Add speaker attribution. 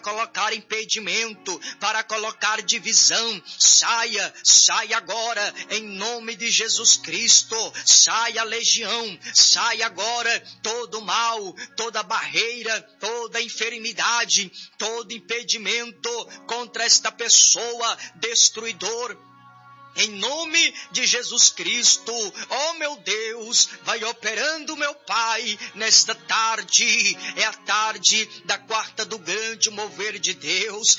Speaker 1: colocar impedimento, para colocar divisão, saia agora, em nome de Jesus Cristo, saia legião, saia agora todo mal, toda barreira, toda enfermidade, todo impedimento contra esta pessoa, destruidor. Em nome de Jesus Cristo, oh meu Deus, vai operando, meu Pai, nesta tarde, é a tarde da quarta do grande mover de Deus,